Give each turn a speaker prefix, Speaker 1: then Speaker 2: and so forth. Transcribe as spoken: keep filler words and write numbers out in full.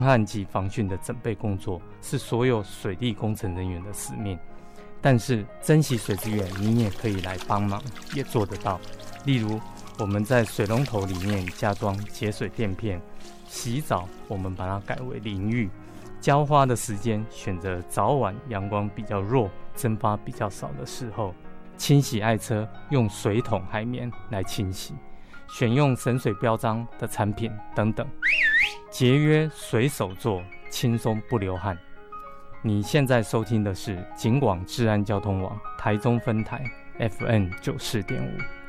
Speaker 1: 旱及防汛的准备工作是所有水利工程人员的使命，但是珍惜水资源，你也可以来帮忙，也做得到。例如，我们在水龙头里面加装节水垫片，洗澡我们把它改为淋浴，浇花的时间选择早晚阳光比较弱、蒸发比较少的时候，清洗爱车用水桶海绵来清洗，选用省水标章的产品等等，节约随手做，轻松不流汗。你现在收听的是警广治安交通网台中分台 F M 九四点五。